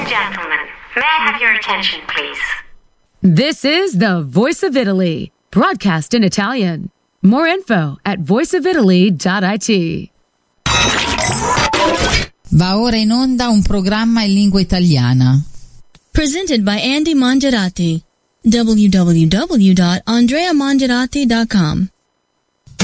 and gentlemen, may I have your attention, please? This is the Voice of Italy, broadcast in Italian. More info at voiceofitaly.it. Va ora in onda un programma in lingua italiana. Presented by Andy Mongerati. www.andreamongerati.com